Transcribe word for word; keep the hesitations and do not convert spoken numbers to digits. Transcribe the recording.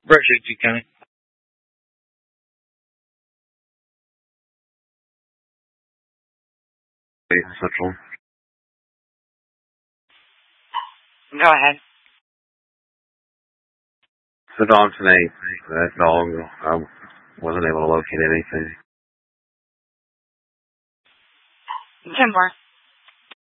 Berkshire County. Central. Go ahead. The dog tonight. That dog, I wasn't able to locate anything. Ten more.